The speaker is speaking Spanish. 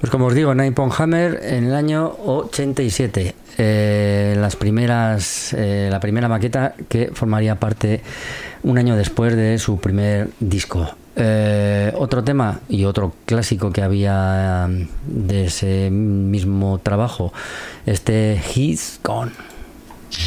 Pues como os digo, Nine Point Hammer en el año 87. La primera maqueta que formaría parte un año después de su primer disco. Otro tema y otro clásico que había de ese mismo trabajo, He's Gone.